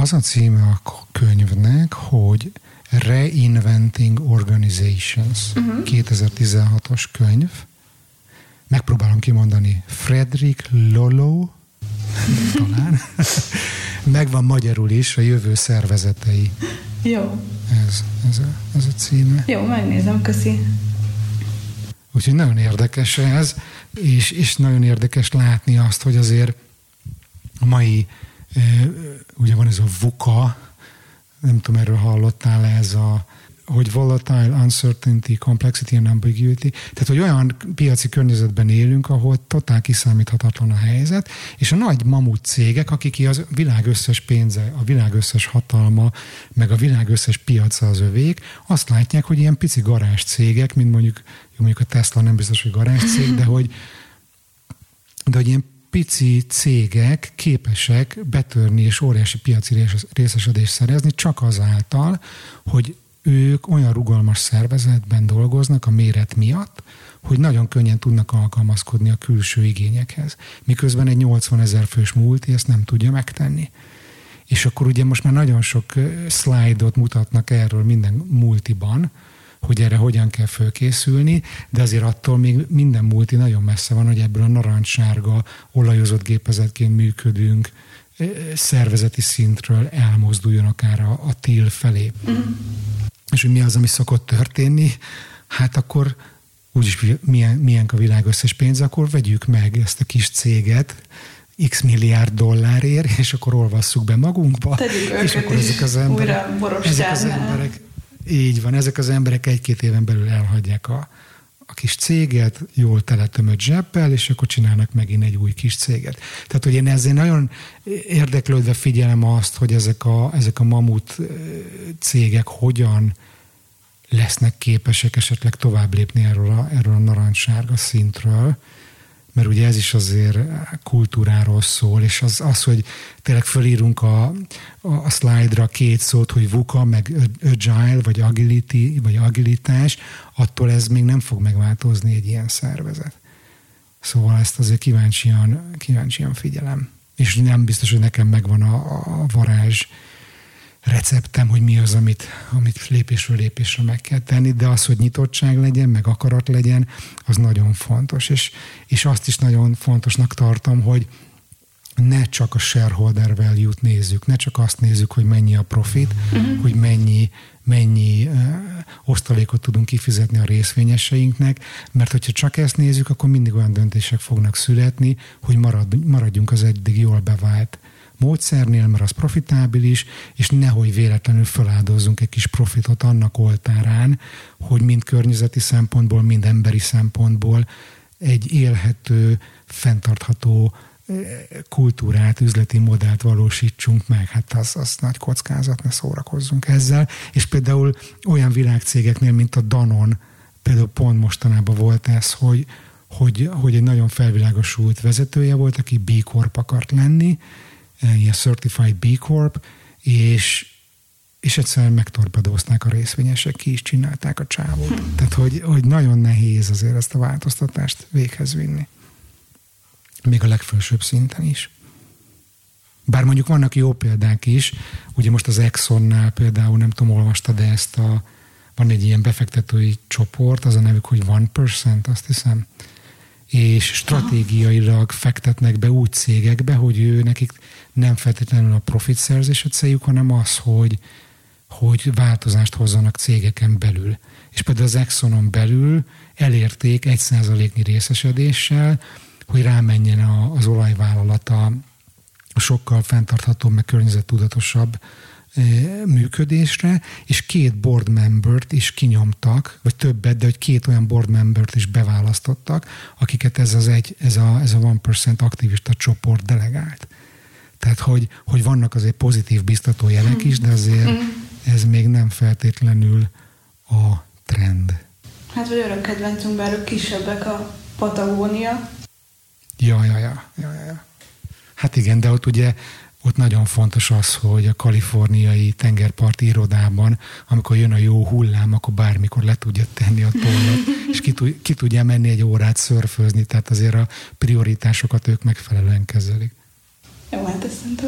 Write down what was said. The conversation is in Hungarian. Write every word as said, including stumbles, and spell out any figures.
Az a címe a könyvnek, hogy Reinventing Organizations, uh-huh. kétezer-tizenhatos könyv. Megpróbálom kimondani. Frederick Laloux, talán. Megvan magyarul is, a jövő szervezetei. Jó. Ez, ez, a, ez a címe. Jó, megnézem, köszi. Úgyhogy nagyon érdekes ez, és, és nagyon érdekes látni azt, hogy azért a mai, ugye van ez a vuka, nem tudom, erről hallottál, ez a, hogy volatile, uncertainty, complexity and ambiguity. Tehát, hogy olyan piaci környezetben élünk, ahol totál kiszámíthatatlan a helyzet, és a nagy mamut cégek, akik a világ összes pénze, a világ összes hatalma, meg a világ összes piaca az övék, azt látják, hogy ilyen pici garázs cégek, mint mondjuk, mondjuk a Tesla nem biztos, hogy garázs cég, de hogy, de hogy ilyen pici cégek képesek betörni és óriási piaci részesedést szerezni csak azáltal, hogy ők olyan rugalmas szervezetben dolgoznak a méret miatt, hogy nagyon könnyen tudnak alkalmazkodni a külső igényekhez. Miközben egy nyolcvanezer fős multi ezt nem tudja megtenni. És akkor ugye most már nagyon sok szlájdot mutatnak erről minden multiban, hogy erre hogyan kell fölkészülni, de azért attól még minden multi nagyon messze van, hogy ebből a narancssárga, olajozott gépezetként működünk, szervezeti szintről elmozduljon akár a, a til felé. Mm. És hogy mi az, ami szokott történni, hát akkor úgyis milyen, milyen a világ összes pénz, akkor vegyük meg ezt a kis céget x milliárd dollárért, és akkor olvasszuk be magunkba. Tegyük és akkor ezek az emberek, ezek az emberek, így van, ezek az emberek egy-két éven belül elhagyják a, a kis céget, jól teletömött zseppel, és akkor csinálnak megint egy új kis céget. Tehát, hogy én ezzel nagyon érdeklődve figyelem azt, hogy ezek a, ezek a mamut cégek hogyan lesznek képesek esetleg tovább lépni erről a, erről a narancssárga szintről, mert ugye ez is azért kultúráról szól, és az, az hogy tényleg fölírunk a, a, a szlájdra két szót, hogy vuka, meg agile, vagy agility, vagy agilitás, attól ez még nem fog megváltozni egy ilyen szervezet. Szóval ezt azért kíváncsian, kíváncsian figyelem. És nem biztos, hogy nekem megvan a, a varázs receptem, hogy mi az, amit, amit lépésről lépésre meg kell tenni, de az, hogy nyitottság legyen, meg akarat legyen, az nagyon fontos. És, és azt is nagyon fontosnak tartom, hogy ne csak a shareholder value-t nézzük, ne csak azt nézzük, hogy mennyi a profit, uh-huh. hogy mennyi, mennyi uh, osztalékot tudunk kifizetni a részvényeseinknek, mert hogyha csak ezt nézzük, akkor mindig olyan döntések fognak születni, hogy marad, maradjunk az eddig jól bevált módszernél, mert az profitábilis, és nehogy véletlenül feláldozzunk egy kis profitot annak oltárán, hogy mind környezeti szempontból, mind emberi szempontból egy élhető, fenntartható kultúrát, üzleti modellt valósítsunk meg. Hát az, az nagy kockázat, ne szórakozzunk ezzel. És például olyan világcégeknél, mint a Danone, például pont mostanában volt ez, hogy, hogy, hogy egy nagyon felvilágosult vezetője volt, aki B Corp akart lenni, ilyen Certified B Corp, és, és egyszerűen megtorpedózták a részvényesek, ki is csinálták a csávót. Tehát, hogy, hogy nagyon nehéz azért ezt a változtatást véghez vinni. Még a legfelsőbb szinten is. Bár mondjuk vannak jó példák is, ugye most az Exxonnál például, nem tudom, olvastad ezt a, van egy ilyen befektetői csoport, az a nevük, hogy one percent, azt hiszem, és stratégiailag fektetnek be úgy cégekbe, hogy ő nekik nem feltétlenül a profit szerzés a céljuk, hanem az, hogy, hogy változást hozzanak cégeken belül. És például az Exxonon belül elérték egy százaléknyi részesedéssel, hogy rámenjen az olajvállalata a sokkal fenntarthatóbb, meg környezettudatosabb működésre, és két board membert is kinyomtak, vagy többet, de hogy két olyan board membert is beválasztottak, akiket ez az egy, ez a, ez a one percent aktivista csoport delegált. Tehát, hogy, hogy vannak azért pozitív biztató jelek is, de azért ez még nem feltétlenül a trend. Hát, vagy örök kedvencünk, bár ők kisebbek, a Patagónia. Ja, ja, ja, ja, ja. Hát igen, de ott ugye ott nagyon fontos az, hogy a kaliforniai tengerparti irodában, amikor jön a jó hullám, akkor bármikor le tudja tenni a tollat, és ki, ki tudja menni egy órát szörfözni, tehát azért a prioritásokat ők megfelelően kezelik. Jó, hát ezt szerintem